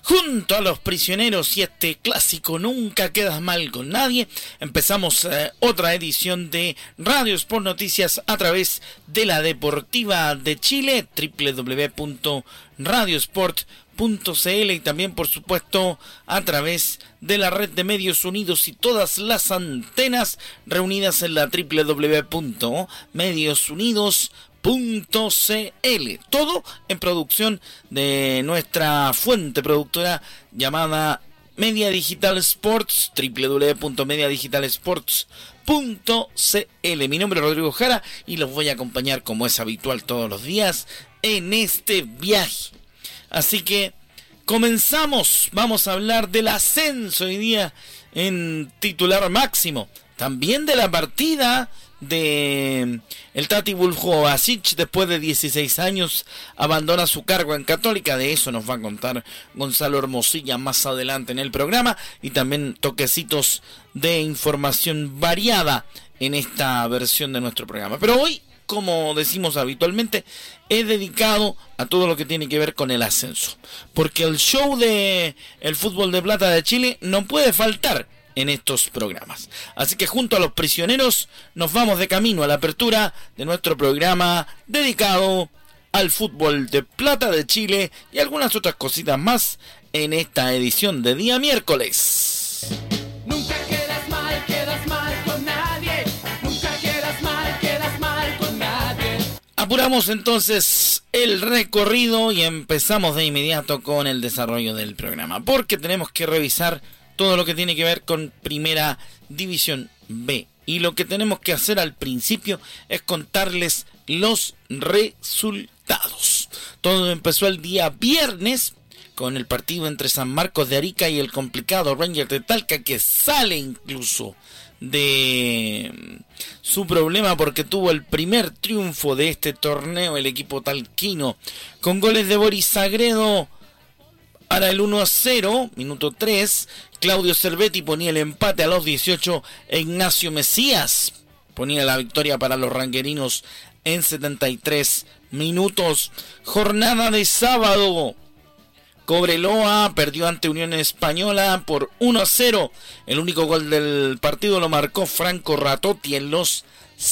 Junto a los prisioneros y este clásico Nunca quedas mal con nadie, empezamos otra edición de Radio Sport Noticias a través de la Deportiva de Chile, www.radiosport.cl, y también por supuesto a través de la red de Medios Unidos y todas las antenas reunidas en la www.mediosunidos.cl. Todo en producción de nuestra fuente productora llamada Media Digital Sports, www.mediadigitalsports.cl. Mi nombre es Rodrigo Jara y los voy a acompañar como es habitual todos los días en este viaje. Así que comenzamos, vamos a hablar del ascenso hoy día en titular máximo, también de la partida de el Tati Vuljovasic. Después de 16 años abandona su cargo en Católica. De eso nos va a contar Gonzalo Hermosilla más adelante en el programa, y también toquecitos de información variada en esta versión de nuestro programa. Pero hoy, como decimos habitualmente, he dedicado a todo lo que tiene que ver con el ascenso, porque el show de el fútbol de plata de Chile no puede faltar en estos programas. Así que junto a los prisioneros nos vamos de camino a la apertura de nuestro programa dedicado al fútbol de plata de Chile y algunas otras cositas más en esta edición de día miércoles. Nunca quedas mal con nadie. Nunca quedas mal con nadie. Apuramos entonces el recorrido y empezamos de inmediato con el desarrollo del programa, porque tenemos que revisar todo lo que tiene que ver con Primera División B. Y lo que tenemos que hacer al principio es contarles los resultados. Todo empezó el día viernes con el partido entre San Marcos de Arica y el complicado Rangers de Talca, que sale incluso de su problema porque tuvo el primer triunfo de este torneo el equipo talquino, con goles de Boris Sagredo para el 1-0, minuto 3. Claudio Cervetti ponía el empate a los 18 e Ignacio Mesías ponía la victoria para los ranguerinos en 73 minutos. Jornada de sábado. Cobreloa perdió ante Unión Española por 1-0. El único gol del partido lo marcó Franco Ratotti en los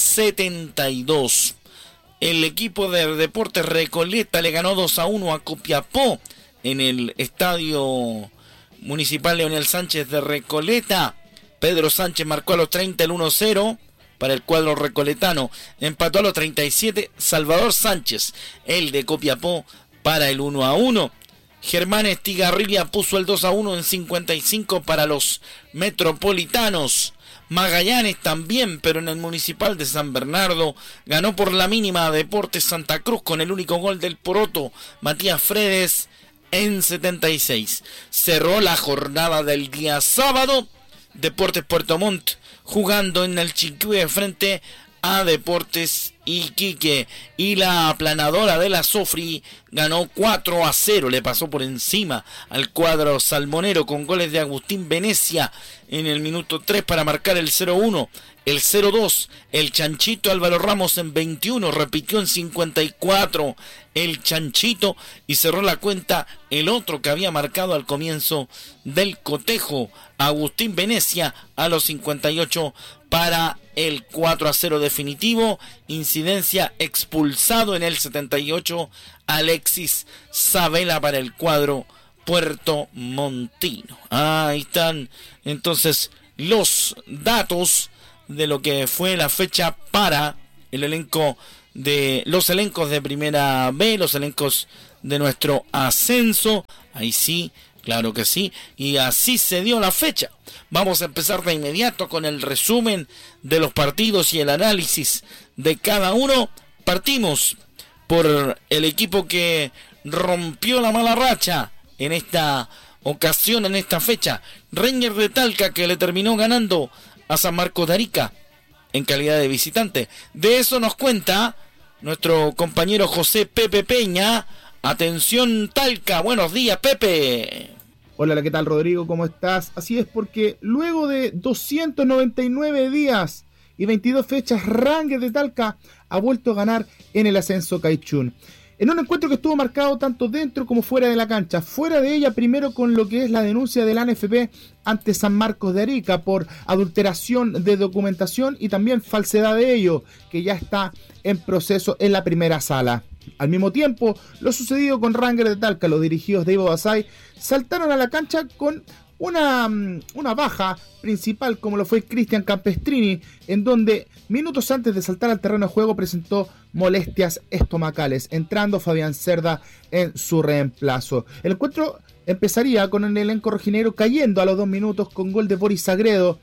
72. El equipo de Deportes Recoleta le ganó 2-1 a Copiapó en el Estadio Municipal Leonel Sánchez de Recoleta. Pedro Sánchez marcó a los 30 el 1-0 para el cuadro recoletano. Empató a los 37 Salvador Sánchez, el de Copiapó, para el 1-1. Germán Estigarribia puso el 2-1 en 55 para los metropolitanos. Magallanes también, pero en el Municipal de San Bernardo, ganó por la mínima a Deportes Santa Cruz con el único gol del poroto Matías Fredes en 76. Cerró la jornada del día sábado Deportes Puerto Montt jugando en el Chiquihue frente a Deportes Iquique, y la aplanadora de la Sofri ganó 4-0, le pasó por encima al cuadro salmonero con goles de Agustín Venecia en el minuto 3 para marcar el 0-1. El 0-2, el Chanchito Álvaro Ramos en 21, repitió en 54 el Chanchito y cerró la cuenta el otro que había marcado al comienzo del cotejo, Agustín Venecia, a los 58 para el 4-0 definitivo. Incidencia, expulsado en el 78 Alexis Sabela para el cuadro puertomontino. Ahí están entonces los datos de lo que fue la fecha para el elenco de los elencos de Primera B, los elencos de nuestro ascenso. Ahí sí, claro que sí, y así se dio la fecha. Vamos a empezar de inmediato con el resumen de los partidos y el análisis de cada uno. Partimos por el equipo que rompió la mala racha en esta ocasión, en esta fecha, Rangers de Talca, que le terminó ganando a San Marcos de Arica en calidad de visitante. De eso nos cuenta nuestro compañero José Pepe Peña. Atención Talca, buenos días Pepe. Hola, ¿qué tal Rodrigo? ¿Cómo estás? Así es, porque luego de 299 días y 22 fechas, Rangers de Talca ha vuelto a ganar en el ascenso Caichún. En un encuentro que estuvo marcado tanto dentro como fuera de la cancha. Fuera de ella, primero con lo que es la denuncia de la ANFP ante San Marcos de Arica por adulteración de documentación y también falsedad de ello, que ya está en proceso en la primera sala. Al mismo tiempo, lo sucedido con Rangers de Talca, los dirigidos de Ivo Basay, saltaron a la cancha con una baja principal, como lo fue Cristian Campestrini, en donde minutos antes de saltar al terreno de juego presentó molestias estomacales, entrando Fabián Cerda en su reemplazo. El encuentro empezaría con el elenco rojinegro cayendo a los 2 minutos con gol de Boris Sagredo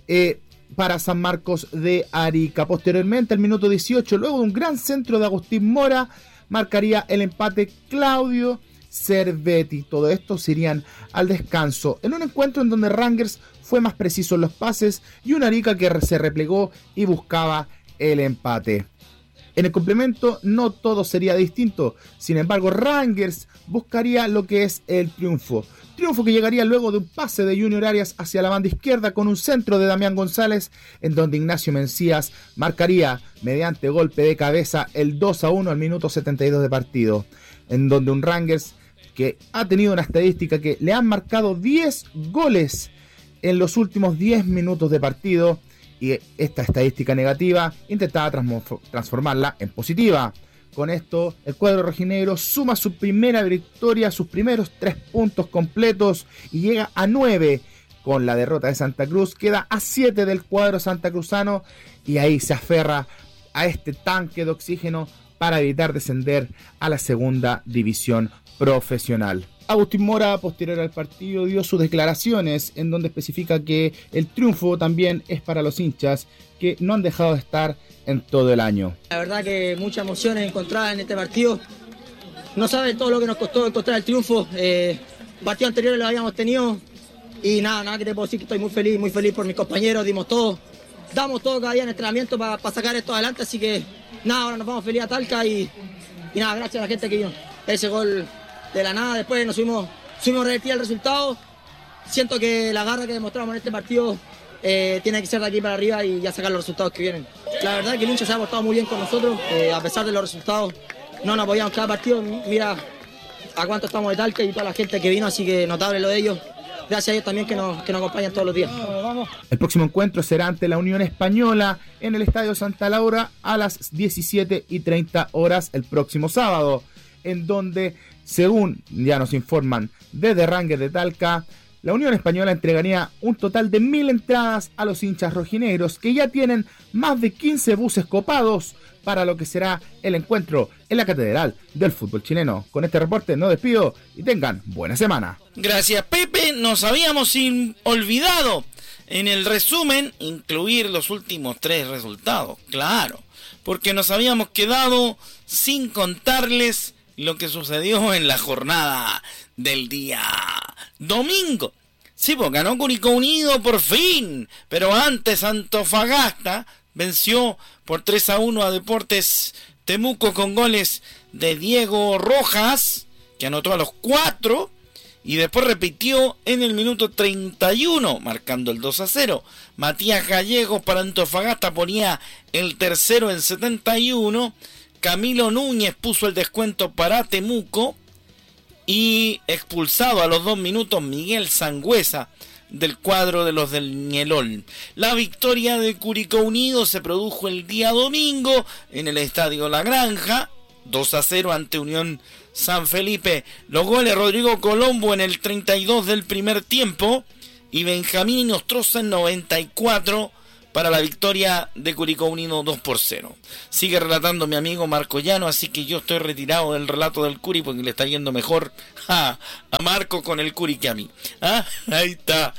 para San Marcos de Arica. Posteriormente, al minuto 18, luego de un gran centro de Agustín Mora, marcaría el empate Claudio Cervetti. Todo esto se irían al descanso, en un encuentro en donde Rangers fue más preciso en los pases y un Arica que se replegó y buscaba el empate. En el complemento no todo sería distinto, sin embargo Rangers buscaría lo que es el triunfo que llegaría luego de un pase de Junior Arias hacia la banda izquierda con un centro de Damián González, en donde Ignacio Mencías marcaría mediante golpe de cabeza el 2-1 al minuto 72 de partido, en donde un Rangers que ha tenido una estadística que le han marcado 10 goles en los últimos 10 minutos de partido, y esta estadística negativa intentaba transformarla en positiva. Con esto, el cuadro rojinegro suma su primera victoria, sus primeros 3 puntos completos y llega a 9 con la derrota de Santa Cruz. Queda a 7 del cuadro santacruzano y ahí se aferra a este tanque de oxígeno para evitar descender a la segunda división profesional. Agustín Mora, posterior al partido, dio sus declaraciones en donde especifica que el triunfo también es para los hinchas que no han dejado de estar en todo el año. La verdad que muchas emociones encontradas en este partido. No saben todo lo que nos costó encontrar el triunfo. Partidos anteriores lo habíamos tenido y nada que te puedo decir, que estoy muy feliz por mis compañeros. Damos todo cada día en entrenamiento para sacar esto adelante, así que nada, ahora nos vamos feliz a Talca y nada, gracias a la gente que vino. Ese gol de la nada, después nos fuimos a revertir el resultado. Siento que la garra que demostramos en este partido tiene que ser de aquí para arriba y ya sacar los resultados que vienen. La verdad es que el hincha se ha portado muy bien con nosotros, a pesar de los resultados. No nos apoyamos cada partido, mira a cuánto estamos de Talca y toda la gente que vino, así que notable lo de ellos. Gracias a ellos también que nos acompañan todos los días. El próximo encuentro será ante la Unión Española en el Estadio Santa Laura a las 17:30 horas el próximo sábado, en donde, según ya nos informan desde Rangers de Talca, la Unión Española entregaría un total de 1000 entradas a los hinchas rojinegros, que ya tienen más de 15 buses copados para lo que será el encuentro en la Catedral del Fútbol Chileno. Con este reporte no despido y tengan buena semana. Gracias, Pepe. Nos habíamos olvidado en el resumen incluir los últimos 3 resultados. Claro, porque nos habíamos quedado sin contarles lo que sucedió en la jornada del día domingo. Sí, pues ganó Curicó Unido por fin, pero antes Antofagasta venció por 3-1 a Deportes Temuco con goles de Diego Rojas, que anotó a los 4, y después repitió en el minuto 31, marcando el 2-0. Matías Gallegos para Antofagasta ponía el tercero en 71. Camilo Núñez puso el descuento para Temuco. Y expulsado a los 2 minutos Miguel Sangüesa del cuadro de los del Ñelol. La victoria de Curicó Unido se produjo el día domingo en el Estadio La Granja, 2-0 ante Unión San Felipe. Los goles Rodrigo Colombo en el 32 del primer tiempo y Benjamín Nostroza en 94 para la victoria de Curicó Unido 2-0. Sigue relatando mi amigo Marco Llano, así que yo estoy retirado del relato del Curi porque le está yendo mejor a Marco con el Curi que a mí. Ahí está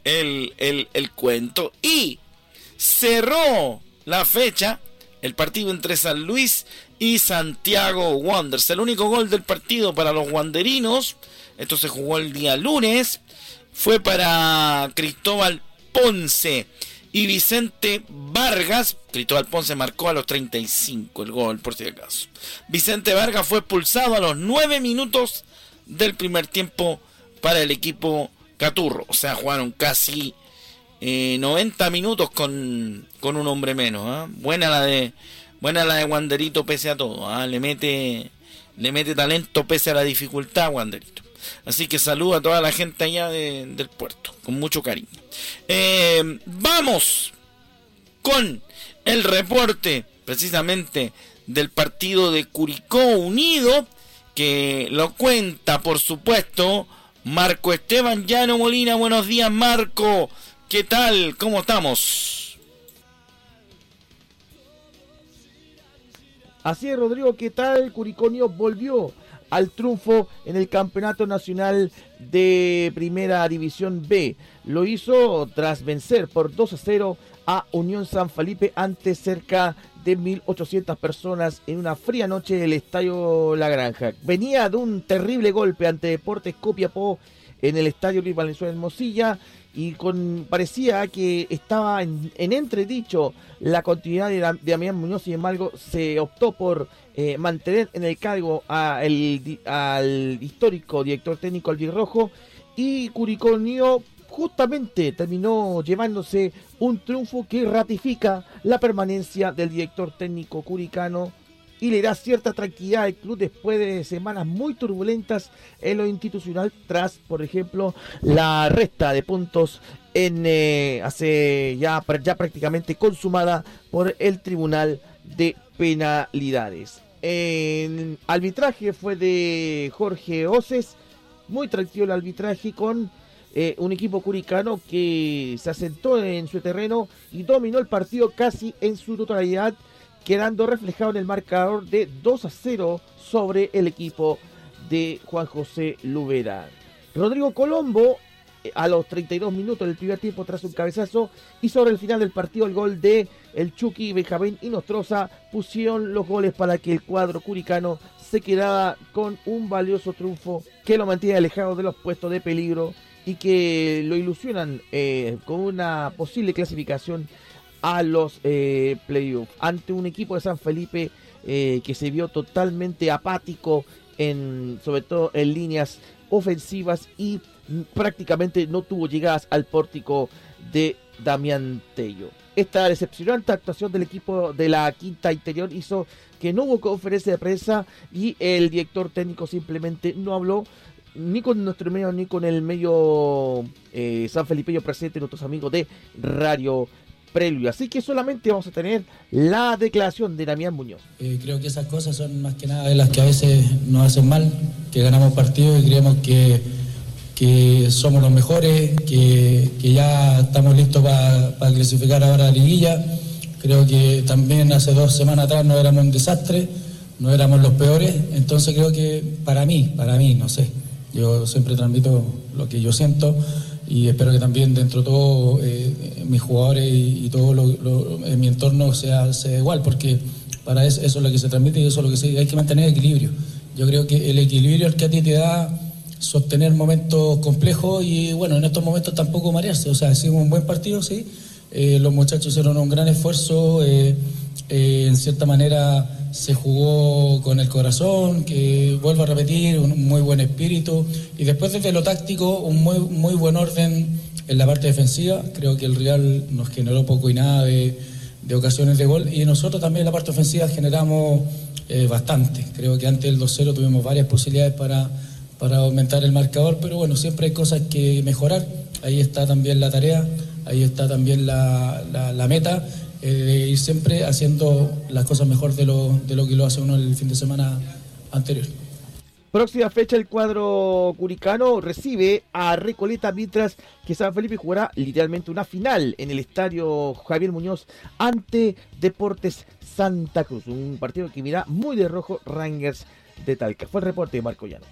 el cuento. Y cerró la fecha el partido entre San Luis y Santiago Wanderers. El único gol del partido para los wanderinos, esto se jugó el día lunes, fue para Cristóbal Ponce y Vicente Vargas. Cristóbal Ponce marcó a los 35 el gol, por si acaso. Vicente Vargas fue expulsado a los 9 minutos del primer tiempo para el equipo Caturro. O sea, jugaron casi 90 minutos con un hombre menos. Buena la de Wanderito pese a todo. Le mete le mete talento pese a la dificultad, Wanderito. Así que saludo a toda la gente allá del puerto, con mucho cariño. Vamos con el reporte precisamente del partido de Curicó Unido, que lo cuenta, por supuesto, Marco Esteban Llano Molina. Buenos días, Marco. ¿Qué tal? ¿Cómo estamos? Así es, Rodrigo, ¿qué tal? Curicó Unido volvió al triunfo en el Campeonato Nacional de Primera División B. Lo hizo tras vencer por 2-0 a Unión San Felipe ante cerca de 1.800 personas en una fría noche del Estadio La Granja. Venía de un terrible golpe ante Deportes Copiapó en el Estadio Luis Valenzuela en Mosilla, y parecía que estaba en entredicho la continuidad de Damián Muñoz. Sin embargo, se optó por mantener en el cargo al histórico director técnico albirrojo, y Curicó Unido justamente terminó llevándose un triunfo que ratifica la permanencia del director técnico curicano y le da cierta tranquilidad al club después de semanas muy turbulentas en lo institucional, tras, por ejemplo, la resta de puntos hace ya prácticamente consumada por el Tribunal de Penalidades. El arbitraje fue de Jorge Oces, muy tranquilo el arbitraje, con un equipo curicano que se asentó en su terreno y dominó el partido casi en su totalidad, quedando reflejado en el marcador de 2-0 sobre el equipo de Juan José Lubera. Rodrigo Colombo, a los 32 minutos del primer tiempo, tras un cabezazo, y sobre el final del partido el gol de el Chucky, Benjamín y Nostroza pusieron los goles para que el cuadro curicano se quedara con un valioso triunfo que lo mantiene alejado de los puestos de peligro y que lo ilusionan con una posible clasificación a los playoffs, ante un equipo de San Felipe que se vio totalmente apático, sobre todo en líneas ofensivas, y prácticamente no tuvo llegadas al pórtico de Damián Tello. Esta decepcionante actuación del equipo de la Quinta Interior hizo que no hubo conferencia de prensa y el director técnico simplemente no habló ni con nuestro medio ni con el medio sanfelipeño presente, nuestros amigos de Radio Previo. Así que solamente vamos a tener la declaración de Damián Muñoz. Creo que esas cosas son más que nada de las que a veces nos hacen mal, que ganamos partidos y creemos que somos los mejores, que ya estamos listos para clasificar ahora a la liguilla. Creo que también hace 2 semanas atrás no éramos un desastre, no éramos los peores. Entonces creo que para mí, no sé, yo siempre transmito lo que yo siento, y espero que también dentro de todo mis jugadores y todo en mi entorno sea igual, porque para eso es lo que se transmite y eso es lo que hay que mantener equilibrio. Yo creo que el equilibrio es el que a ti te da sostener momentos complejos y bueno, en estos momentos tampoco marearse. O sea, hicimos un buen partido, sí, los muchachos hicieron un gran esfuerzo, en cierta manera se jugó con el corazón, que vuelvo a repetir, un muy buen espíritu, y después desde lo táctico un muy buen orden en la parte defensiva. Creo que el Real nos generó poco y nada de ocasiones de gol, y nosotros también en la parte ofensiva generamos bastante. Creo que antes del 2-0 tuvimos varias posibilidades para aumentar el marcador, pero bueno, siempre hay cosas que mejorar. Ahí está también la tarea, ahí está también la meta, de ir siempre haciendo las cosas mejor de lo que lo hace uno el fin de semana anterior. Próxima fecha, el cuadro curicano recibe a Recoleta, mientras que San Felipe jugará literalmente una final en el estadio Javier Muñoz ante Deportes Santa Cruz, un partido que mira muy de rojo Rangers de Talca. Fue el reporte de Marco Llano.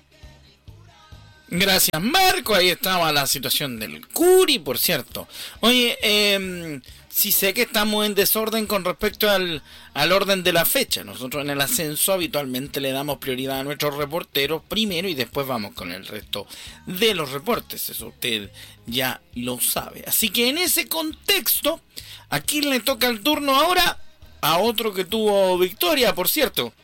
Gracias, Marco. Ahí estaba la situación del Curi, por cierto. Oye, sí sé que estamos en desorden con respecto al orden de la fecha. Nosotros en el ascenso habitualmente le damos prioridad a nuestros reporteros primero y después vamos con el resto de los reportes. Eso usted ya lo sabe. Así que en ese contexto, aquí le toca el turno ahora a otro que tuvo victoria, por cierto.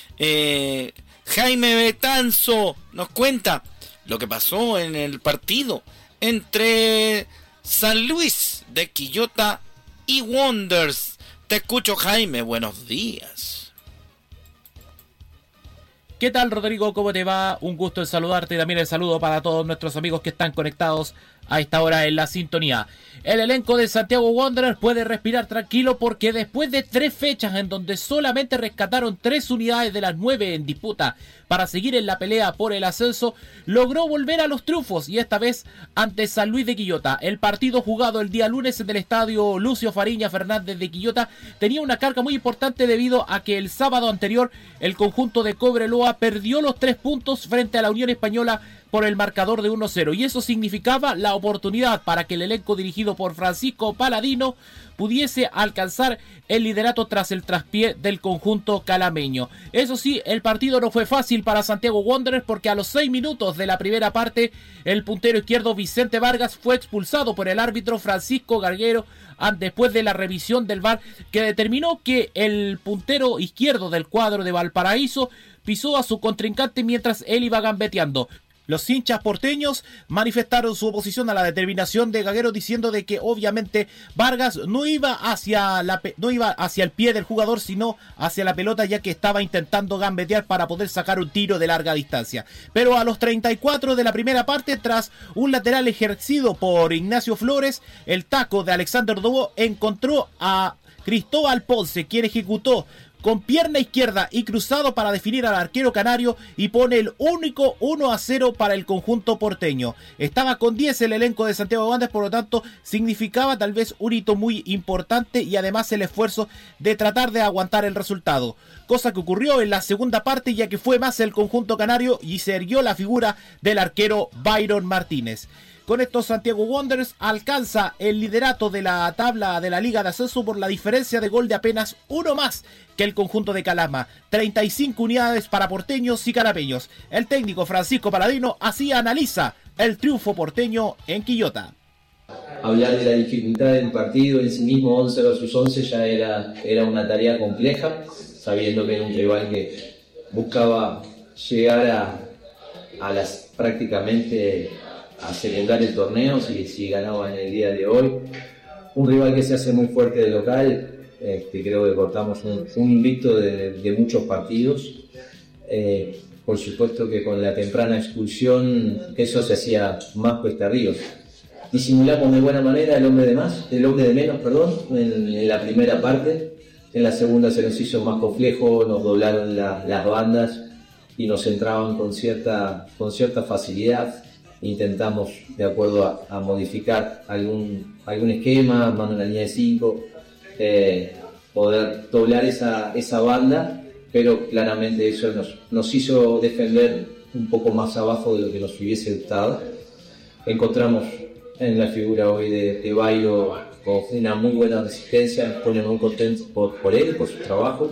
Jaime Betanzo nos cuenta lo que pasó en el partido entre San Luis de Quillota y Wanderers. Te escucho, Jaime, buenos días. ¿Qué tal, Rodrigo? ¿Cómo te va? Un gusto en saludarte y también el saludo para todos nuestros amigos que están conectados a esta hora en la sintonía. El elenco de Santiago Wanderers puede respirar tranquilo porque después de 3 fechas en donde solamente rescataron 3 unidades de las 9 en disputa para seguir en la pelea por el ascenso, logró volver a los triunfos y esta vez ante San Luis de Quillota. El partido jugado el día lunes en el estadio Lucio Fariña Fernández de Quillota tenía una carga muy importante debido a que el sábado anterior el conjunto de Cobreloa perdió los 3 puntos frente a la Unión Española por el marcador de 1-0 y eso significaba la oportunidad para que el elenco dirigido por Francisco Paladino pudiese alcanzar el liderato tras el traspié del conjunto calameño. Eso sí, el partido no fue fácil para Santiago Wanderers porque a los 6 minutos de la primera parte el puntero izquierdo Vicente Vargas fue expulsado por el árbitro Francisco Garguero después de la revisión del VAR que determinó que el puntero izquierdo del cuadro de Valparaíso pisó a su contrincante mientras él iba gambeteando. Los hinchas porteños manifestaron su oposición a la determinación de Gaguero diciendo de que obviamente Vargas no iba hacia el pie del jugador sino hacia la pelota ya que estaba intentando gambetear para poder sacar un tiro de larga distancia. Pero a los 34 de la primera parte, tras un lateral ejercido por Ignacio Flores, el taco de Alexander Dobo encontró a Cristóbal Ponce, quien ejecutó con pierna izquierda y cruzado para definir al arquero canario y pone el único 1-0 para el conjunto porteño. Estaba con 10 el elenco de Santiago Wanderers, por lo tanto significaba tal vez un hito muy importante y además el esfuerzo de tratar de aguantar el resultado. Cosa que ocurrió en la segunda parte ya que fue más el conjunto canario y se erguió la figura del arquero Byron Martínez. Con esto Santiago Wanderers alcanza el liderato de la tabla de la Liga de Ascenso por la diferencia de gol de apenas uno más que el conjunto de Calama. 35 unidades para porteños y carapeños. El técnico Francisco Paladino así analiza el triunfo porteño en Quillota. Hablar de la dificultad del partido en sí mismo, 11 versus 11, ya era una tarea compleja, sabiendo que era un rival que buscaba llegar a las prácticamente a celebrar el torneo si ganaba en el día de hoy. Un rival que se hace muy fuerte de local, creo que cortamos un invicto de muchos partidos. Por supuesto que con la temprana expulsión eso se hacía más cuesta arriba. Disimulamos de buena manera el hombre de menos, en la primera parte. En la segunda se nos hizo más complejo, nos doblaron las bandas y nos entraban con cierta facilidad. Intentamos, de acuerdo a modificar algún esquema, mano en la línea de 5, poder doblar esa banda, pero claramente eso nos hizo defender un poco más abajo de lo que nos hubiese gustado. Encontramos en la figura hoy de Bairo con una muy buena resistencia, nos pone muy contentos por él, por su trabajo,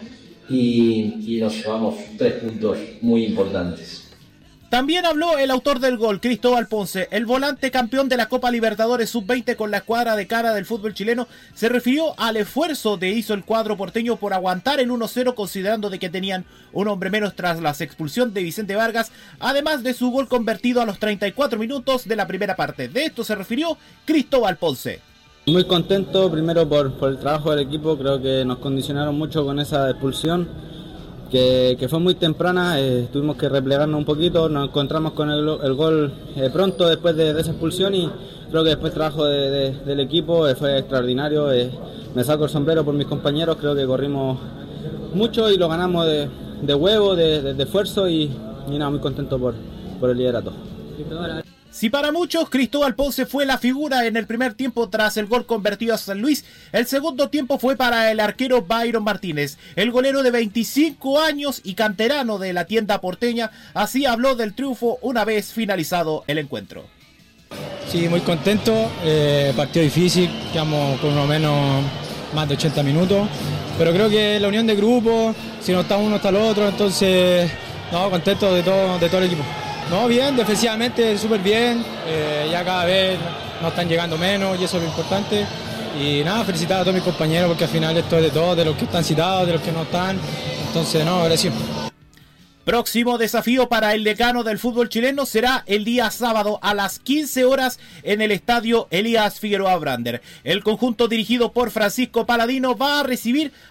y nos llevamos 3 puntos muy importantes. También habló el autor del gol, Cristóbal Ponce, el volante campeón de la Copa Libertadores Sub-20 con la escuadra de cara del fútbol chileno. Se refirió al esfuerzo que hizo el cuadro porteño por aguantar el 1-0 considerando de que tenían un hombre menos tras la expulsión de Vicente Vargas, además de su gol convertido a los 34 minutos de la primera parte. De esto se refirió Cristóbal Ponce. Muy contento primero por el trabajo del equipo, creo que nos condicionaron mucho con esa expulsión. Que fue muy temprana, tuvimos que replegarnos un poquito, nos encontramos con el gol pronto después de esa expulsión y creo que después el trabajo del equipo fue extraordinario. Me saco el sombrero por mis compañeros, creo que corrimos mucho y lo ganamos de huevo, de esfuerzo y nada, muy contento por el liderato. Si para muchos Cristóbal Ponce fue la figura en el primer tiempo tras el gol convertido a San Luis, el segundo tiempo fue para el arquero Byron Martínez. El golero de 25 años y canterano de la tienda porteña, así habló del triunfo una vez finalizado el encuentro. Sí, muy contento, partido difícil, quedamos por uno menos más de 80 minutos, pero creo que la unión de grupo, si no está uno está el otro, entonces no, contento de todo el equipo. No, bien, defensivamente súper bien, ya cada vez nos están llegando menos y eso es lo importante. Y nada, felicitar a todos mis compañeros porque al final esto es de todos, de los que están citados, de los que no están. Entonces, no, gracias. Próximo desafío para el decano del fútbol chileno será el día sábado a las 15 horas en el estadio Elías Figueroa Brander. El conjunto dirigido por Francisco Paladino va a recibir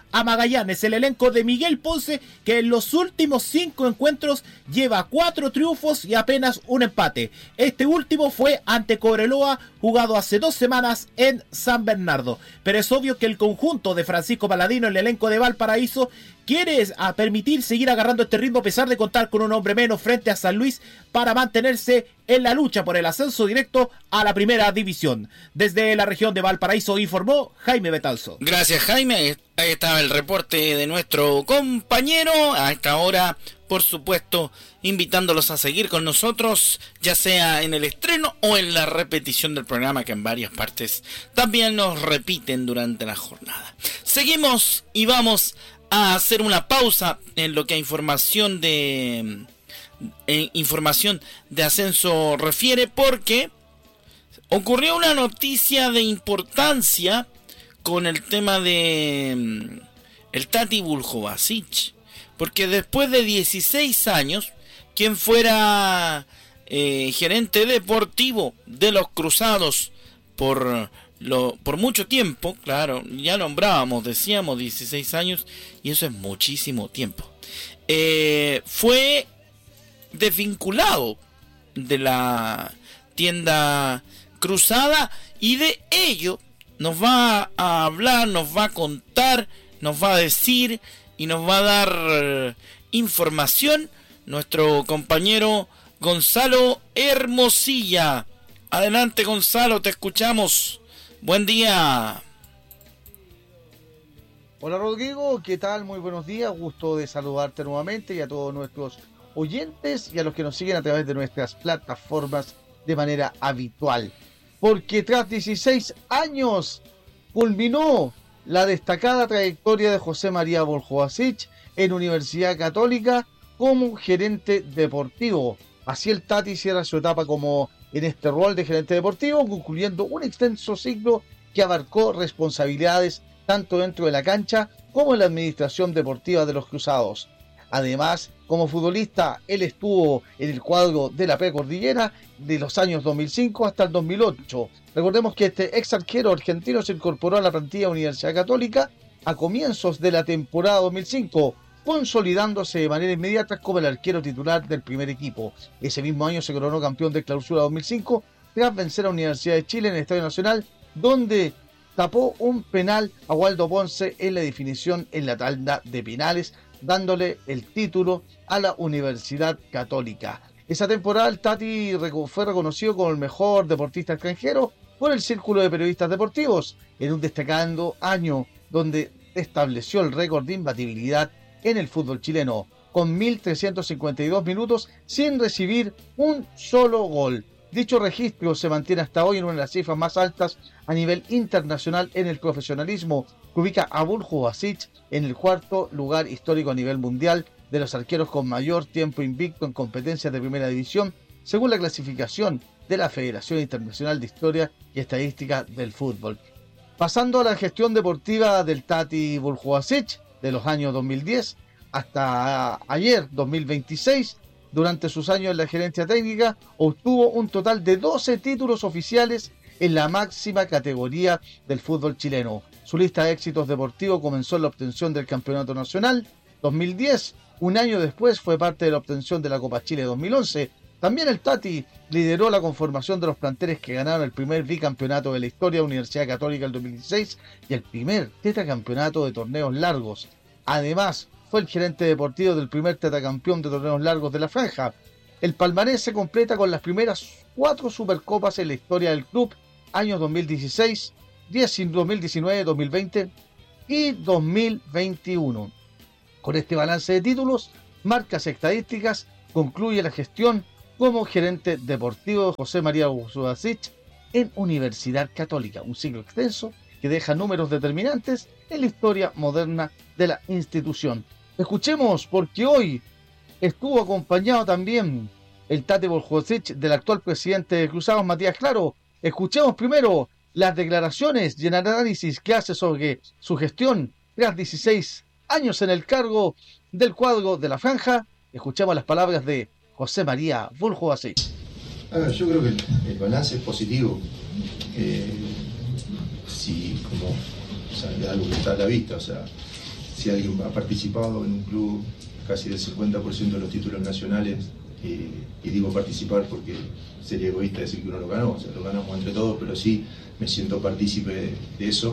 a Magallanes. El elenco de Miguel Ponce, que en los últimos 5 encuentros lleva 4 triunfos y apenas un empate. Este último fue ante Cobreloa, jugado hace 2 semanas en San Bernardo. Pero es obvio que el conjunto de Francisco Paladino, el elenco de Valparaíso, quiere permitir seguir agarrando este ritmo a pesar de contar con un hombre menos frente a San Luis para mantenerse en la lucha por el ascenso directo a la primera división. Desde la región de Valparaíso informó Jaime Betanzo. Gracias, Jaime. Ahí estaba el reporte de nuestro compañero. A esta hora, por supuesto, invitándolos a seguir con nosotros, ya sea en el estreno o en la repetición del programa, que en varias partes también nos repiten durante la jornada. Seguimos y vamos a hacer una pausa en lo que a información de ascenso refiere, porque ocurrió una noticia de importancia con el tema de el Tati Buljovasic, porque después de 16 años, quien fuera gerente deportivo de los Cruzados por mucho tiempo, claro, ya nombrábamos, decíamos 16 años, y eso es muchísimo tiempo, fue desvinculado de la tienda cruzada, y de ello nos va a hablar, nos va a contar, nos va a decir y nos va a dar información nuestro compañero Gonzalo Hermosilla. Adelante, Gonzalo, te escuchamos. Buen día. Hola, Rodrigo, ¿qué tal? Muy buenos días, gusto de saludarte nuevamente, y a todos nuestros oyentes y a los que nos siguen a través de nuestras plataformas de manera habitual. Porque tras 16 años culminó la destacada trayectoria de José María Buljovasic en Universidad Católica como gerente deportivo. Así el Tati cierra su etapa como en este rol de gerente deportivo, concluyendo un extenso ciclo que abarcó responsabilidades tanto dentro de la cancha como en la administración deportiva de los Cruzados. Además, como futbolista, él estuvo en el cuadro de la precordillera de los años 2005 hasta el 2008. Recordemos que este ex arquero argentino se incorporó a la plantilla de Universidad Católica a comienzos de la temporada 2005, consolidándose de manera inmediata como el arquero titular del primer equipo. Ese mismo año se coronó campeón de Clausura 2005 tras vencer a Universidad de Chile en el Estadio Nacional, donde tapó un penal a Waldo Ponce en la definición en la tanda de penales, dándole el título a la Universidad Católica. Esa temporada el Tati fue reconocido como el mejor deportista extranjero por el Círculo de Periodistas Deportivos, en un destacado año donde estableció el récord de imbatibilidad en el fútbol chileno, con 1.352 minutos sin recibir un solo gol. Dicho registro se mantiene hasta hoy en una de las cifras más altas a nivel internacional en el profesionalismo, que ubica a Buljovasic en el 4º lugar histórico a nivel mundial de los arqueros con mayor tiempo invicto en competencias de primera división, según la clasificación de la Federación Internacional de Historia y Estadística del Fútbol. Pasando a la gestión deportiva del Tati Buljovasic de los años 2010 hasta ayer, 2026, durante sus años en la gerencia técnica, obtuvo un total de 12 títulos oficiales en la máxima categoría del fútbol chileno. Su lista de éxitos deportivos comenzó en la obtención del Campeonato Nacional 2010. Un año después fue parte de la obtención de la Copa Chile 2011. También el Tati lideró la conformación de los planteles que ganaron el primer bicampeonato de la historia de Universidad Católica en 2016 y el primer tetracampeonato de torneos largos. Además, fue el gerente deportivo del primer tetracampeón de torneos largos de la franja. El palmarés se completa con las primeras 4 supercopas en la historia del club, años 2016, 2019, 2020 y 2021. Con este balance de títulos, marcas estadísticas, concluye la gestión como gerente deportivo de José María Buljovasic en Universidad Católica, un ciclo extenso que deja números determinantes en la historia moderna de la institución. Escuchemos, porque hoy estuvo acompañado también el Tati Buljovasic del actual presidente de Cruzados, Matías Claro. Escuchemos primero las declaraciones y el análisis que hace sobre su gestión tras 16 años en el cargo del cuadro de la franja. Escuchemos las palabras de José María Buljovasic. A ver, yo creo que el balance es positivo. Sí, como, o sea, algo que está a la vista, o sea, si alguien ha participado en un club casi del 50% de los títulos nacionales, y digo participar porque sería egoísta decir que uno lo ganó, o sea, lo ganamos entre todos, pero sí me siento partícipe de eso,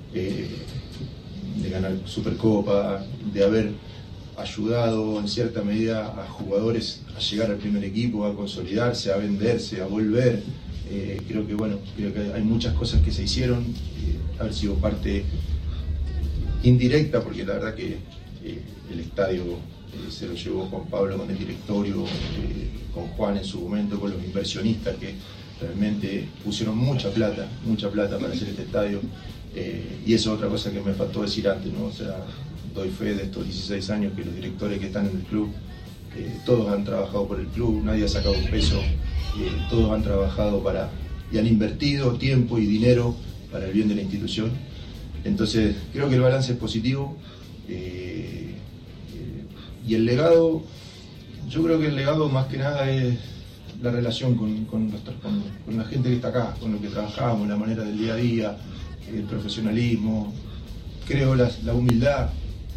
de ganar Supercopa, de haber ayudado en cierta medida a jugadores a llegar al primer equipo, a consolidarse, a venderse, a volver. Creo que hay muchas cosas que se hicieron, haber sido parte indirecta, porque la verdad que el estadio se lo llevó Juan Pablo con el directorio, con Juan en su momento, con los inversionistas que realmente pusieron mucha plata para hacer este estadio, y eso es otra cosa que me faltó decir antes, ¿no? O sea, doy fe de estos 16 años que los directores que están en el club, todos han trabajado por el club, nadie ha sacado un peso, todos han trabajado y han invertido tiempo y dinero para el bien de la institución. Entonces creo que el balance es positivo, y el legado, yo creo que el legado más que nada es la relación con la gente que está acá, con lo que trabajamos, la manera del día a día, el profesionalismo, creo la humildad,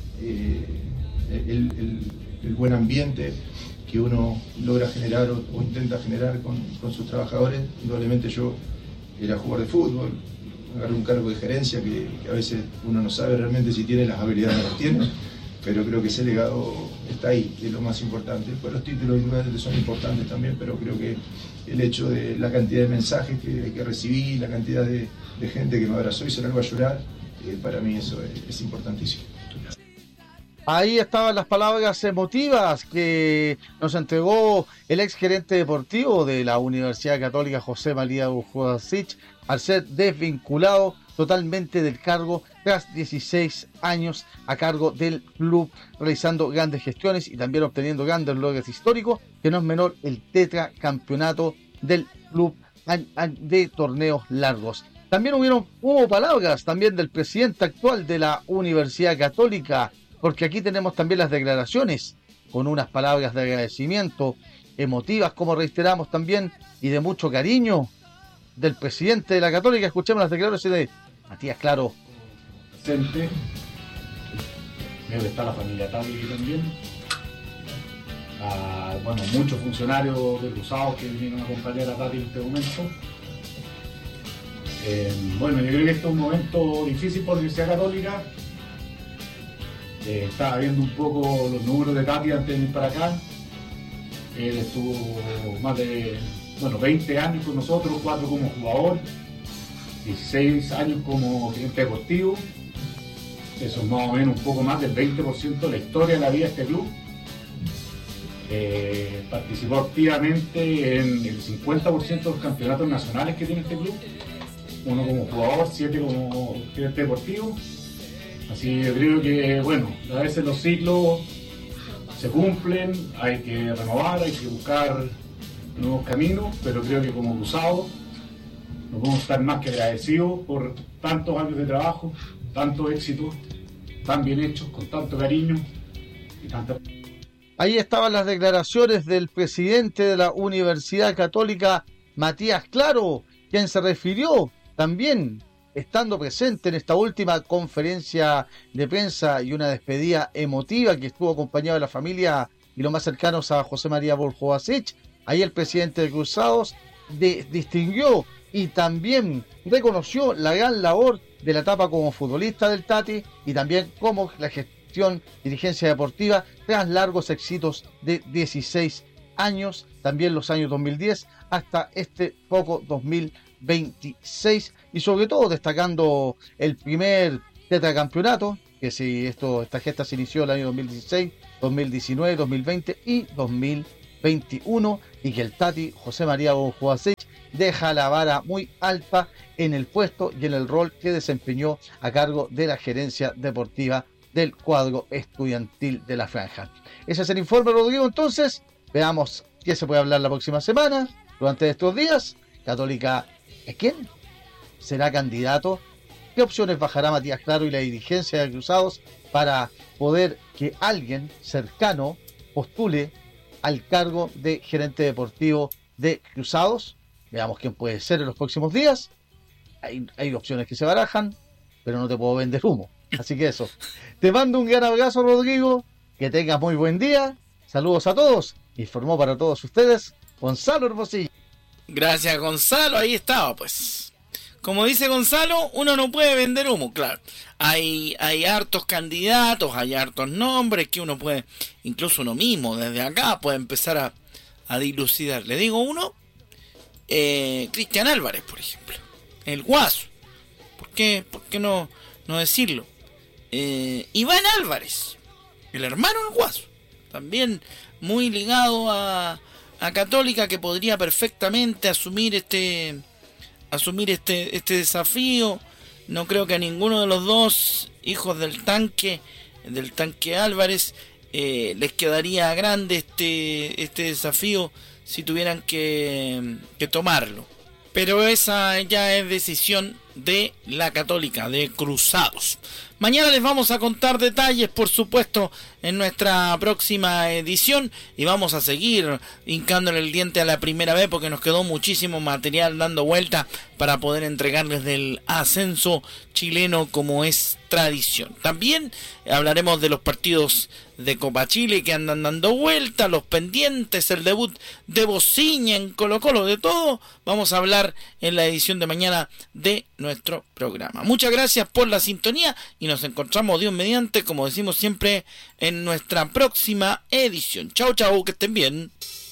el buen ambiente que uno logra generar o intenta generar con sus trabajadores. Indudablemente yo era jugador de fútbol, agarré un cargo de gerencia que a veces uno no sabe realmente si tiene las habilidades que las tiene, pero creo que ese legado está ahí, que es lo más importante. Después los títulos indudablemente son importantes también, pero creo que el hecho de la cantidad de mensajes que recibí, la cantidad de gente que me abrazó y se largó a llorar, para mí eso es importantísimo. Ahí estaban las palabras emotivas que nos entregó el ex gerente deportivo de la Universidad Católica, José María Burjovacich, al ser desvinculado totalmente del cargo tras 16 años a cargo del club, realizando grandes gestiones y también obteniendo grandes logros históricos, que no es menor el tetracampeonato del club de torneos largos. También hubo palabras también del presidente actual de la Universidad Católica, porque aquí tenemos también las declaraciones con unas palabras de agradecimiento emotivas, como reiteramos también, y de mucho cariño del presidente de la Católica. Escuchemos las declaraciones de Matías Claro. Presente, veo que está la familia Tati también, muchos funcionarios de Cruzados que vinieron a acompañar a Tati en este momento. Yo creo que este es un momento difícil por la Universidad Católica. Estaba viendo un poco los números de Tati antes de venir para acá. Él estuvo más de 20 años con nosotros, 4 como jugador, 16 años como gerente deportivo. Eso es más o menos un poco más del 20% de la historia de la vida de este club. Participó activamente en el 50% de los campeonatos nacionales que tiene este club. 1 como jugador, 7 como gerente deportivo. Así yo creo que, a veces los ciclos se cumplen, hay que renovar, hay que buscar nuevos caminos, pero creo que como Cruzados no podemos estar más que agradecidos por tantos años de trabajo, tantos éxitos, tan bien hechos, con tanto cariño y tanta... Ahí estaban las declaraciones del presidente de la Universidad Católica, Matías Claro, quien se refirió también estando presente en esta última conferencia de prensa y una despedida emotiva que estuvo acompañado de la familia y los más cercanos a José María Burjovacich. Ahí el presidente de Cruzados distinguió y también reconoció la gran labor de la etapa como futbolista del Tati y también como la gestión, dirigencia deportiva tras largos éxitos de 16 años, también los años 2010 hasta este poco 2026, y sobre todo destacando el primer tetracampeonato, que esta gesta se inició el año 2016, 2019, 2020 y 2021, y que el Tati José María Burjovacich deja la vara muy alta en el puesto y en el rol que desempeñó a cargo de la gerencia deportiva del cuadro estudiantil de la franja. Ese es el informe, Rodrigo. Entonces, veamos qué se puede hablar la próxima semana, durante estos días. Católica, ¿es quién? ¿Será candidato? ¿Qué opciones bajará Matías Claro y la dirigencia de Cruzados para poder que alguien cercano postule al cargo de gerente deportivo de Cruzados? Veamos quién puede ser en los próximos días. Hay opciones que se barajan, pero no te puedo vender humo. Así que eso. Te mando un gran abrazo, Rodrigo. Que tengas muy buen día. Saludos a todos. Informó para todos ustedes Gonzalo Hermosillo. Gracias, Gonzalo. Ahí estaba, pues. Como dice Gonzalo, uno no puede vender humo, claro. Hay hartos candidatos, hay hartos nombres que uno puede, incluso uno mismo, desde acá, puede empezar a dilucidar. Le digo uno, Cristian Álvarez, por ejemplo. El Guaso. ¿Por qué no decirlo? Iván Álvarez, el hermano del Guaso. También muy ligado a Católica, que podría perfectamente asumir este desafío. No creo que a ninguno de los dos hijos del tanque Álvarez les quedaría grande este desafío si tuvieran que tomarlo. Pero esa ya es decisión de la Católica, de Cruzados. Mañana les vamos a contar detalles, por supuesto, en nuestra próxima edición. Y vamos a seguir hincándole el diente a la primera vez, porque nos quedó muchísimo material dando vuelta para poder entregarles del ascenso chileno, como es tradición. También hablaremos de los partidos de Copa Chile que andan dando vuelta, los pendientes, el debut de Bociña en Colo-Colo, de todo vamos a hablar en la edición de mañana de nuestro programa. Muchas gracias por la sintonía y nos encontramos Dios mediante, como decimos siempre, en nuestra próxima edición. Chau, chau, que estén bien.